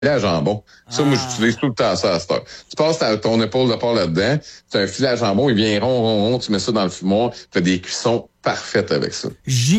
à jambon. Ça, moi, j'utilise tout le temps ça à cette heure. Tu passes ton épaule de porc là-dedans, tu as un filet à jambon, il vient rond, tu mets ça dans le fumoir, tu fais des cuissons parfaites avec ça.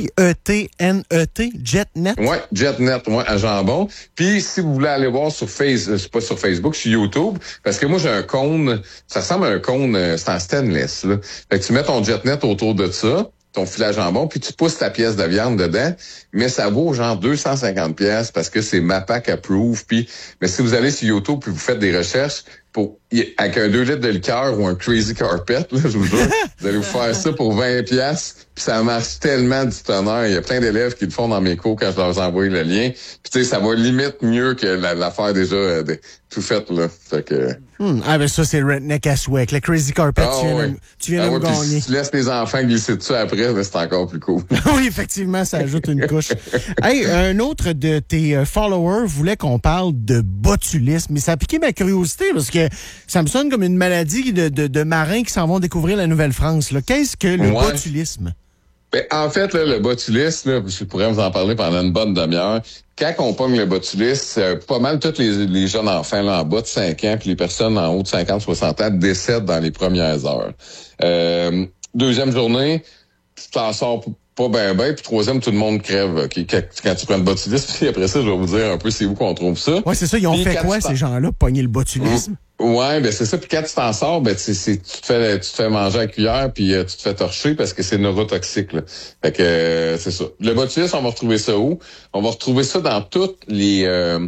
Jetnet, Jetnet? Ouais, Jetnet, à jambon. Puis, si vous voulez aller voir sur c'est pas sur Facebook, sur YouTube, parce que moi, j'ai un cône, ça ressemble à un cône, c'est en stainless, là. Fait que tu mets ton Jetnet autour de ça, ton filet à jambon, puis tu pousses ta pièce de viande dedans, mais ça vaut genre 250 pièces parce que c'est MAPAC approved. Puis, mais si vous allez sur YouTube puis vous faites des recherches avec un 2 litres de liqueur ou un Crazy Carpet, là, je vous jure, vous allez vous faire ça pour 20 pièces. Puis ça marche tellement du tonnerre. Il y a plein d'élèves qui le font dans mes cours quand je leur envoie le lien. Puis tu sais, ça va limite mieux que l'affaire déjà tout faite, là. Fait que... Ah ben ça, c'est redneck à souhait. Le Crazy Carpet, tu viens de me gagner. Si tu laisses les enfants glisser dessus après, ben, c'est encore plus cool. Oui, effectivement, ça ajoute une couche. Hey, un autre de tes followers voulait qu'on parle de botulisme. Mais ça a piqué ma curiosité parce que ça me sonne comme une maladie de marins qui s'en vont découvrir la Nouvelle-France. Là. Qu'est-ce que le botulisme? Ben, en fait, là, le botulisme, là, je pourrais vous en parler pendant une bonne demi-heure. Quand on pogne le botulisme, pas mal tous les jeunes enfants là, en bas de 5 ans, puis les personnes en haut de 50-60 ans décèdent dans les premières heures. Deuxième journée, tu t'en sors pas ben, puis troisième, tout le monde crève. Okay? Quand tu prends le botulisme, puis après ça, je vais vous dire un peu c'est où qu'on trouve ça. Ouais, c'est ça. Ils ont fait quoi, ces gens-là, pogner le botulisme? Ouais, ben c'est ça. Puis quand tu t'en sors, ben tu te fais manger à cuillère puis tu te fais torcher parce que c'est neurotoxique. Là. Fait que c'est ça. Le botulisme, on va retrouver ça où? On va retrouver ça dans toutes les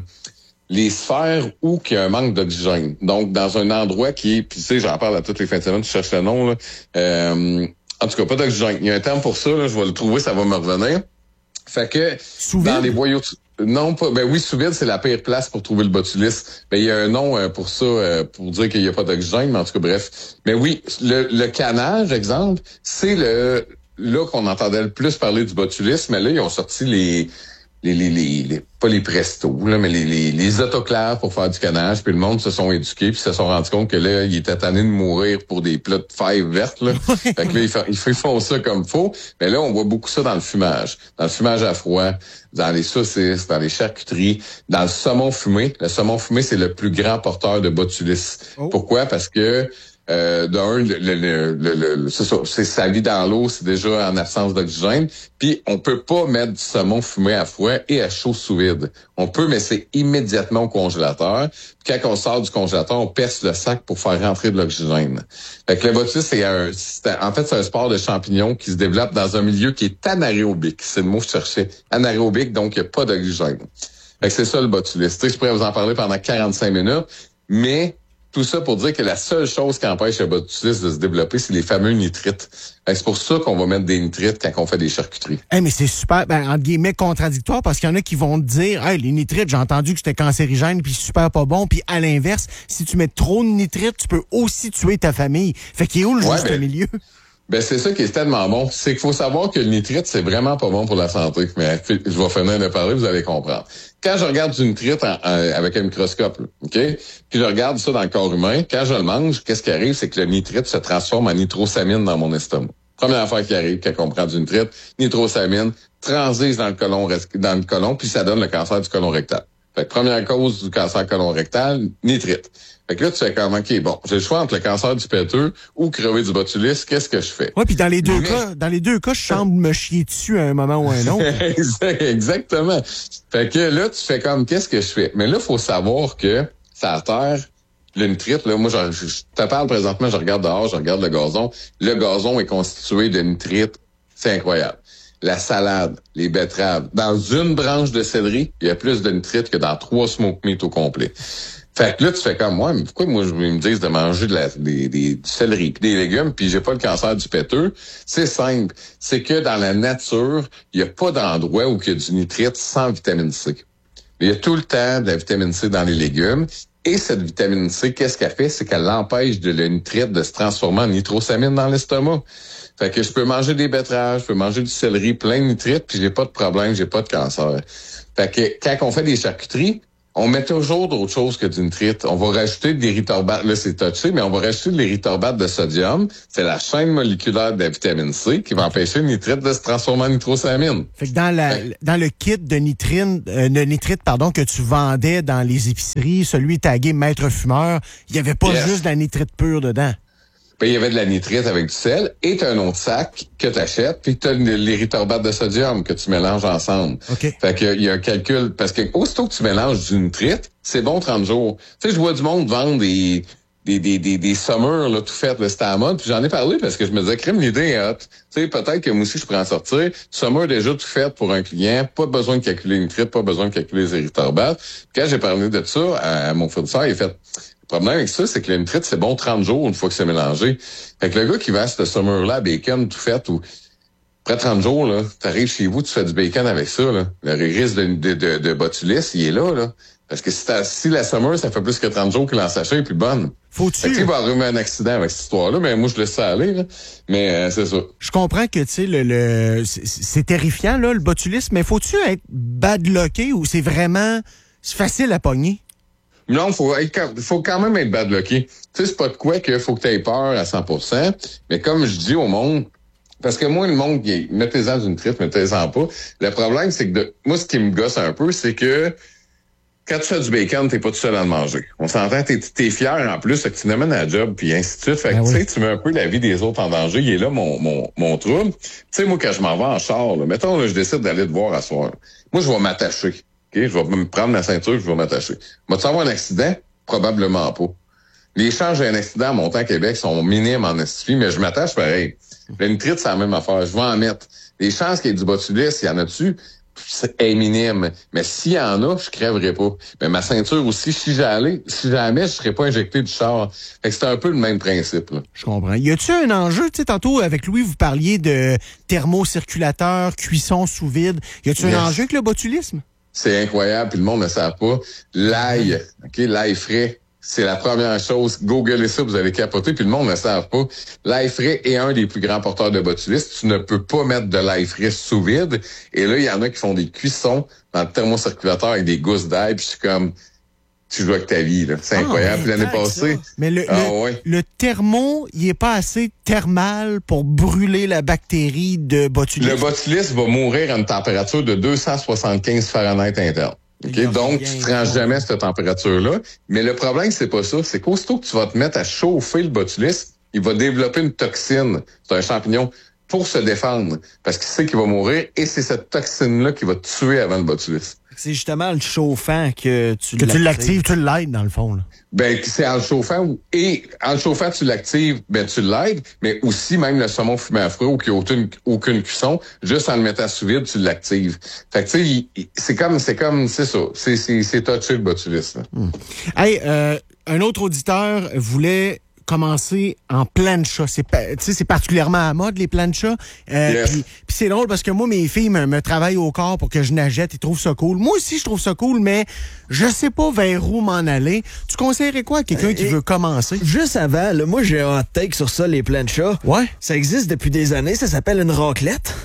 sphères où il y a un manque d'oxygène. Donc dans un endroit qui est, puis tu sais, j'en parle à toutes les fins de semaine, tu cherches le nom là. En tout cas, pas d'oxygène. Il y a un terme pour ça. Là, je vais le trouver, ça va me revenir. Fait que dans les boyaux. Non, pas. Ben oui, sous vide, c'est la pire place pour trouver le botulisme. Ben il y a un nom pour ça, pour dire qu'il n'y a pas d'oxygène, mais en tout cas, bref. Mais oui, le canage, exemple, c'est là qu'on entendait le plus parler du botulisme, mais là, ils ont sorti les pas les prestos, là, mais les autoclaves pour faire du canage, puis le monde se sont éduqués, puis se sont rendus compte que là, ils étaient tannés de mourir pour des plats de fèves vertes, là. Fait que là, ils font ça comme faut. Mais là, on voit beaucoup ça dans le fumage. Dans le fumage à froid, dans les saucisses, dans les charcuteries, dans le saumon fumé. Le saumon fumé, c'est le plus grand porteur de botulisme. Oh. Pourquoi? Parce que c'est ça, c'est sa vie dans l'eau, c'est déjà en absence d'oxygène. Puis on peut pas mettre du saumon fumé à froid et à chaud sous vide. On peut, mais c'est immédiatement au congélateur. Puis quand on sort du congélateur, on perce le sac pour faire rentrer de l'oxygène. Fait que le botulisme, c'est un sport de champignons qui se développe dans un milieu qui est anaérobique. C'est le mot que je cherchais. Anaérobique, donc il n'y a pas d'oxygène. Fait que c'est ça le botulisme. Tu sais, je pourrais vous en parler pendant 45 minutes, mais tout ça pour dire que la seule chose qui empêche le botulisme de se développer, c'est les fameux nitrites. C'est pour ça qu'on va mettre des nitrites quand on fait des charcuteries. Hey, mais c'est super, entre guillemets, contradictoire, parce qu'il y en a qui vont te dire, hey, les nitrites, j'ai entendu que c'était cancérigène puis super pas bon, puis à l'inverse, si tu mets trop de nitrites, tu peux aussi tuer ta famille. Fait qu'il est où le juste milieu? Ben c'est ça qui est tellement bon. C'est qu'il faut savoir que le nitrite, c'est vraiment pas bon pour la santé. Mais je vais finir de parler, vous allez comprendre. Quand je regarde du nitrite avec un microscope, là, OK? Puis je regarde ça dans le corps humain, quand je le mange, qu'est-ce qui arrive? C'est que le nitrite se transforme en nitrosamine dans mon estomac. Première affaire qui arrive quand on prend du nitrite, nitrosamine, transise dans le côlon, puis ça donne le cancer du côlon rectal. Fait que première cause du cancer côlon rectal, nitrite. Fait que là, tu fais comme, OK, bon, j'ai le choix entre le cancer du péteux ou crever du botulisme, qu'est-ce que je fais? Oui, puis dans les deux cas, je semble me chier dessus à un moment ou à un autre. Exactement. Fait que là, tu fais comme, qu'est-ce que je fais? Mais là, il faut savoir que, ça à terre, le nitrite, là, moi, je te parle présentement, je regarde dehors, je regarde le gazon. Le gazon est constitué de nitrite. C'est incroyable. La salade, les betteraves. Dans une branche de céleri, il y a plus de nitrite que dans 3 smoked meat au complet. Fait que là, tu fais comme moi, mais pourquoi moi, ils me disent de manger du céleri pis des légumes, puis j'ai pas le cancer du péteux? C'est simple. C'est que dans la nature, il y a pas d'endroit où il y a du nitrite sans vitamine C. Il y a tout le temps de la vitamine C dans les légumes. Et cette vitamine C, qu'est-ce qu'elle fait? C'est qu'elle empêche le nitrite de se transformer en nitrosamine dans l'estomac. Fait que je peux manger des betteraves, je peux manger du céleri, plein de nitrite, puis j'ai pas de problème, j'ai pas de cancer. Fait que quand on fait des charcuteries, on met toujours d'autres choses que du nitrite. On va rajouter de l'érythorbat. Là, c'est touché, mais on va rajouter de l'érythorbat de sodium. C'est la chaîne moléculaire de la vitamine C qui va empêcher le nitrite de se transformer en nitrosamine. Fait que dans le kit de nitrite, que tu vendais dans les épiceries, celui tagué maître fumeur, il y avait pas juste de la nitrite pure dedans. Ben, il y avait de la nitrite avec du sel et t'as un autre sac que t'achètes puis t'as l'érythorbat de sodium que tu mélanges ensemble. Okay. Fait que il y a un calcul parce que aussitôt que tu mélanges du nitrite, c'est bon 30 jours. Tu sais, je vois du monde vendre des summers là tout fait, là, c'était à la mode, puis j'en ai parlé parce que je me disais crème, l'idée est hot. Tu sais, peut-être que moi aussi je pourrais en sortir. Summer déjà tout fait pour un client, pas besoin de calculer le nitrite, pas besoin de calculer les érythrorbats. Quand j'ai parlé de ça à mon fournisseur, il a fait le problème avec ça, c'est que le nitrite, c'est bon 30 jours une fois que c'est mélangé. Fait que le gars qui va à ce summer-là, bacon tout fait, ou après 30 jours, là, t'arrives chez vous, tu fais du bacon avec ça, là. Le risque de botulisme, il est là. Parce que si la summer, ça fait plus que 30 jours que l'ensachet est plus bonne. Faut-tu? Il va arriver un accident avec cette histoire-là, mais moi, je laisse ça aller, là. Mais c'est ça. Je comprends que, tu sais, c'est terrifiant, là, le botulisme, mais faut-tu être badlocké ou c'est facile à pogner? Non, faut quand même être badlocké. Tu sais, c'est pas de quoi qu'il faut que tu aies peur à 100%. Mais comme je dis au monde, parce que moi, le monde, mettez-en du nitrite, mettez-en pas. Le problème, c'est que moi, ce qui me gosse un peu, c'est que quand tu fais du bacon, t'es pas tout seul à le manger. On s'entend, t'es fier en plus, que tu l'amènes à la job, puis ainsi de suite. Fait que, tu sais, tu mets un peu la vie des autres en danger. Il est là, mon trouble. Tu sais, moi, quand je m'en vais en char, là, mettons, là, je décide d'aller te voir à soir. Moi, je vais m'attacher. Okay? Je vais me prendre ma ceinture, je vais m'attacher. Vas-tu avoir un accident? Probablement pas. Les chances d'un accident à Montant-Québec sont minimes en Estifie, mais je m'attache pareil. Le nitrite, c'est la même affaire. Je vais en mettre. Les chances qu'il y ait du botulisme, il y en a dessus, c'est minime. Mais s'il y en a, je crèverai pas. Mais ma ceinture aussi, si jamais, je serais pas injecté du char. Fait que c'est un peu le même principe, là. Je comprends. Y a-tu un enjeu? Tu sais, tantôt, avec Louis, vous parliez de thermocirculateur, cuisson sous vide. Y a-tu un enjeu avec le botulisme? C'est incroyable, puis le monde ne sait pas. L'ail, l'ail frais, c'est la première chose. Googlez ça, vous allez capoter, puis le monde ne sait pas. L'ail frais est un des plus grands porteurs de botulisme. Tu ne peux pas mettre de l'ail frais sous vide. Et là, il y en a qui font des cuissons dans le thermocirculateur avec des gousses d'ail, puis je suis comme, tu joues avec ta vie, là. C'est incroyable. Puis l'année passée. Mais le thermo, il est pas assez thermal pour brûler la bactérie de botulisme. Le botulisme va mourir à une température de 275 Fahrenheit interne. Okay? Donc, tu te rends jamais à cette température-là. Mais le problème, c'est pas ça. C'est qu'aussitôt que tu vas te mettre à chauffer le botulisme, il va développer une toxine. C'est un champignon pour se défendre. Parce qu'il sait qu'il va mourir et c'est cette toxine-là qui va te tuer avant le botulisme. C'est justement le chauffant que tu l'actives, tu l'aides dans le fond, là. Ben, c'est en le chauffant tu l'actives, ben, tu l'aides, mais aussi même le saumon fumé à froid ou qui n'a aucune cuisson, juste en le mettant sous vide, tu l'actives. Fait que, tu sais, c'est ça. C'est touché le botulisme. Hey, un autre auditeur voulait commencer en plancha. C'est particulièrement à la mode, les planchas. Yes. Puis c'est drôle parce que moi, mes filles me travaillent au corps pour que je nagette. Ils trouvent ça cool. Moi aussi, je trouve ça cool, mais je sais pas vers où m'en aller. Tu conseillerais quoi à quelqu'un qui veut commencer? Juste avant, là, moi, j'ai un hot take sur ça, les planchas. Ouais. Ça existe depuis des années. Ça s'appelle une raclette.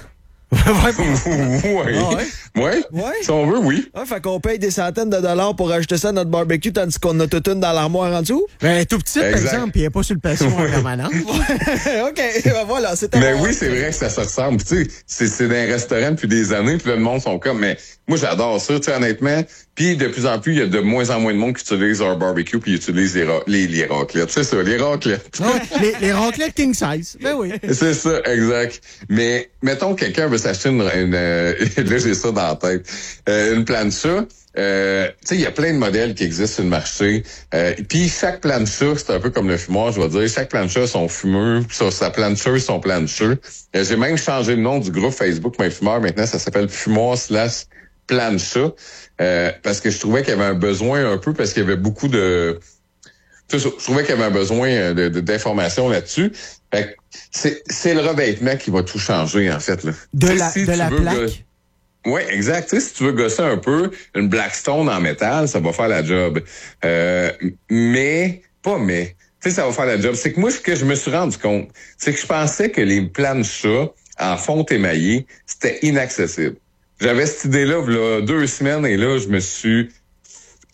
Ouais. Si on veut, oui. Ouais, fait qu'on paye des centaines de dollars pour acheter ça à notre barbecue tandis qu'on a toute une dans l'armoire en dessous. Ben, tout petit, par exemple, puis il n'est pas sur le passion en permanence. OK, ben voilà, c'était Mais oui, c'est vrai que ça se ressemble. Tu sais, c'est dans un restaurant depuis des années, puis là, le monde sont comme, mais moi, j'adore ça, tu sais, honnêtement. Puis de plus en plus, il y a de moins en moins de monde qui utilise leur barbecue puis utilise les raclettes. C'est ça, les raclettes. Ouais, les raclettes king size. Ben oui. C'est ça, exact. Mais mettons que quelqu'un veut s'acheter là, j'ai ça dans la tête. Une plancha. Tu sais, il y a plein de modèles qui existent sur le marché. Puis chaque plancha, c'est un peu comme le fumoir, je vais dire. Chaque plancha a son fumeux, sa plancheuse, son plancheux. J'ai même changé le nom du groupe Facebook Mes Fumeurs. Maintenant, ça s'appelle Fumoir/plancha. Parce que je trouvais qu'il y avait un besoin un peu, parce qu'il y avait beaucoup de... Je trouvais qu'il y avait un besoin d'informations là-dessus. Fait que c'est le revêtement qui va tout changer, en fait, là. De la plaque? Oui, exact. Tu sais, si tu veux gosser un peu une Blackstone en métal, ça va faire la job. Mais. Tu sais, ça va faire la job. C'est que moi, ce que je me suis rendu compte, c'est que je pensais que les planchas en fonte émaillée, c'était inaccessible. J'avais cette idée-là, il y a 2 semaines, et là, je me suis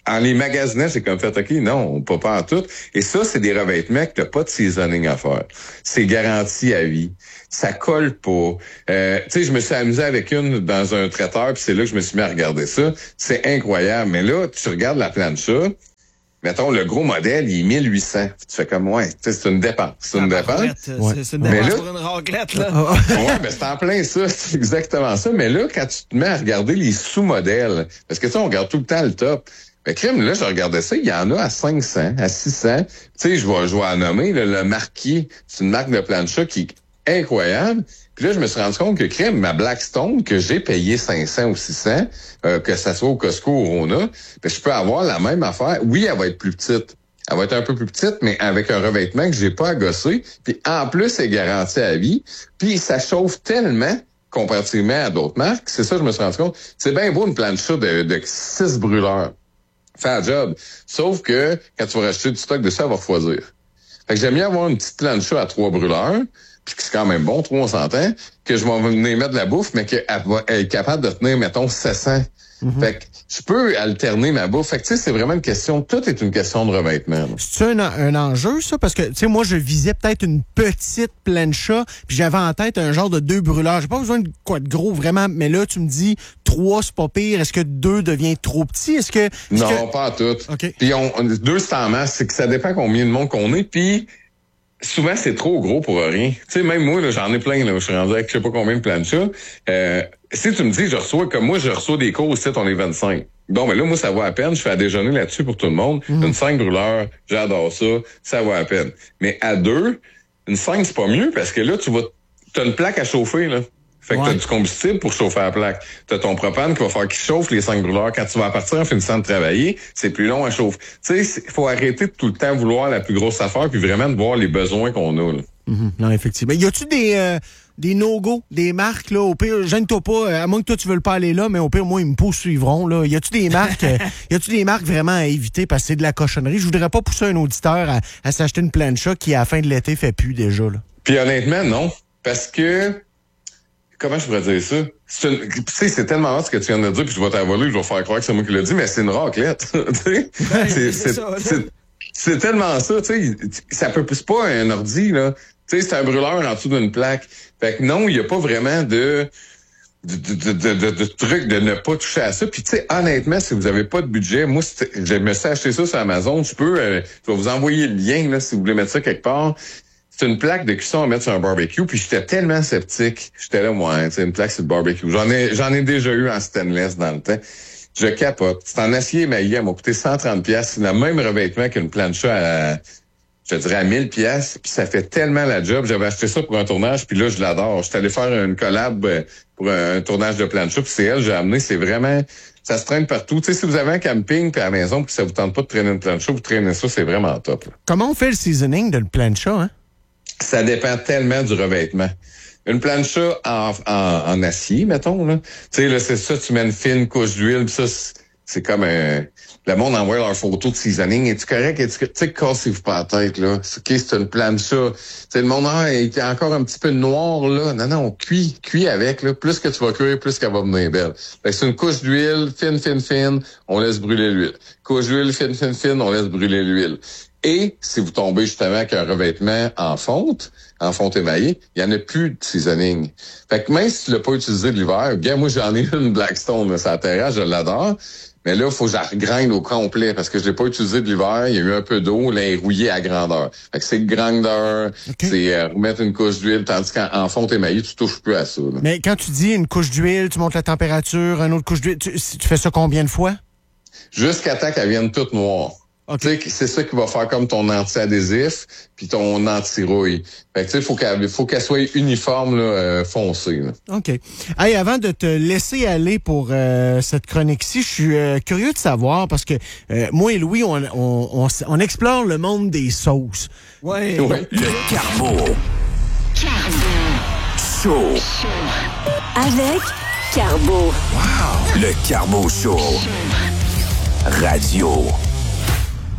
en les magasinant, j'ai comme fait, OK, non, pas en tout. Et ça, c'est des revêtements que t'as pas de seasoning à faire. C'est garanti à vie. Ça colle pas. Tu sais, je me suis amusé avec une dans un traiteur, puis c'est là que je me suis mis à regarder ça. C'est incroyable. Mais là, tu regardes la plancha, mettons, le gros modèle, il est 1800. Tu fais comme, ouais, c'est une dépense. C'est une dépense. C'est une dépense pour une raclette, là. Ouais, ben c'est en plein ça. C'est exactement ça. Mais là, quand tu te mets à regarder les sous-modèles, parce que ça, on regarde tout le temps le top. Mais crème, là, je regardais ça, il y en a à 500, à 600. Tu sais, je vais en nommer, là, le Marquis. C'est une marque de plancha qui est incroyable. Puis là, je me suis rendu compte que crème, ma Blackstone, que j'ai payé 500 ou 600, que ça soit au Costco ou au Rona, ben, je peux avoir la même affaire. Oui, elle va être plus petite. Elle va être un peu plus petite, mais avec un revêtement que j'ai pas à gosser. Puis en plus, c'est garanti à vie. Puis ça chauffe tellement comparativement à d'autres marques. C'est ça, je me suis rendu compte. C'est bien beau une plancha de 6 brûleurs. Fait un job. Sauf que quand tu vas racheter du stock de ça, elle va refroidir. Fait que j'aime mieux avoir une petite plancha à 3 brûleurs, puis c'est quand même bon, 3 on s'entend, que je vais venir mettre de la bouffe, mais qu'elle va être capable de tenir, mettons, 700. Fait que je peux alterner ma bouffe. Fait que tu sais, c'est vraiment une question, tout est une question de revêtement. C'est un enjeu, ça? Parce que, tu sais, moi, je visais peut-être une petite plancha, puis j'avais en tête un genre de 2 brûleurs. J'ai pas besoin de quoi de gros, vraiment, mais là, tu me dis 3, c'est pas pire. Est-ce que 2 devient trop petit? Non, pas à tout. Okay. Puis 2, c'est en masse. C'est que ça dépend combien de monde qu'on est, puis souvent, c'est trop gros pour rien. Tu sais, même moi, là, j'en ai plein, là. Je suis rendu avec je sais pas combien de planchas. Si tu me dis, je reçois des cours ici, on est 25. Bon, mais là, moi, ça vaut à peine. Je fais à déjeuner là-dessus pour tout le monde. Une 5 brûleurs, j'adore ça. Ça vaut à peine. Mais à 2, une 5, c'est pas mieux parce que là, t'as une plaque à chauffer, là. Fait que t'as du combustible pour chauffer la plaque. T'as ton propane qui va faire qu'il chauffe les 5 brûleurs. Quand tu vas partir en finissant de travailler, c'est plus long à chauffer. Tu sais, il faut arrêter de tout le temps vouloir la plus grosse affaire puis vraiment de voir les besoins qu'on a, là. Non, effectivement. Y a-tu des no-go, des marques, là, au pire, gêne-toi pas, à moins que toi tu veux pas aller là, mais au pire, moi, ils me poursuivront, là. Y a-tu des marques vraiment à éviter parce que c'est de la cochonnerie? Je voudrais pas pousser un auditeur à s'acheter une plancha qui, à la fin de l'été, fait plus déjà, là. Puis honnêtement, non. Parce que, comment je pourrais dire ça? Tu sais, c'est tellement hot ce que tu viens de dire, puis je vais t'avoler, je vais faire croire que c'est moi qui l'ai dit, mais c'est une raclette. C'est tellement ça, tu sais. C'est pas un ordi, là. Tu sais, c'est un brûleur en dessous d'une plaque. Fait que non, il n'y a pas vraiment de truc de ne pas toucher à ça. Puis tu sais, honnêtement, si vous avez pas de budget, moi, je me suis acheté ça sur Amazon. Je vais vous envoyer le lien, là, si vous voulez mettre ça quelque part. C'est une plaque de cuisson à mettre sur un barbecue, puis j'étais tellement sceptique. J'étais là, moi, c'est une plaque sur le barbecue. J'en ai déjà eu en stainless dans le temps. Je capote. C'est en acier émaillé, elle m'a coûté 130$. C'est le même revêtement qu'une plancha à, je dirais, à 1000$. Puis ça fait tellement la job. J'avais acheté ça pour un tournage, puis là, je l'adore. J'étais allé faire une collab pour un tournage de plancha, puis c'est elle, j'ai amené. C'est vraiment, ça se traîne partout. Tu sais, si vous avez un camping puis à la maison, puis ça vous tente pas de traîner une plancha, vous traînez ça, c'est vraiment top, là. Comment on fait le seasoning d'une plancha, hein? Ça dépend tellement du revêtement. Une plancha en acier, mettons, là. Tu sais, là, c'est ça, tu mets une fine couche d'huile, pis ça, c'est comme le monde envoie leur photo de seasoning. Es-tu correct? Tu sais, cassez-vous pas la tête, là. C'est une plancha. Tu sais, le monde, il est encore un petit peu noir, là. Non, cuis avec, là. Plus que tu vas cuire, plus qu'elle va venir belle. Fait que c'est une couche d'huile, fine, on laisse brûler l'huile. Couche d'huile, fine, on laisse brûler l'huile. Et si vous tombez justement avec un revêtement en fonte émaillée, il n'y en a plus de seasoning. Fait que même si tu l'as pas utilisé de l'hiver, bien moi j'en ai une Blackstone là, sur la terrasse, je l'adore. Mais là, il faut que je la regrind au complet parce que je l'ai pas utilisé de l'hiver. Il y a eu un peu d'eau, là, elle est rouillée à grandeur. Fait que c'est le grinder, c'est remettre une couche d'huile, tandis qu'en fonte émaillée, tu touches plus à ça. Là. Mais quand tu dis une couche d'huile, tu montes la température, une autre couche d'huile, tu fais ça combien de fois? Jusqu'à temps qu'elle vienne toute noire. Okay. C'est ça qui va faire comme ton anti-adhésif puis ton anti-rouille. Fait que tu sais, faut qu'elle soit uniforme là, foncée. Là. OK. Hey, avant de te laisser aller pour cette chronique-ci, je suis curieux de savoir parce que moi et Louis, on explore le monde des sauces. Ouais. Le Carbo. Show. Avec Carbo. Wow. Le Carbo Show. Radio.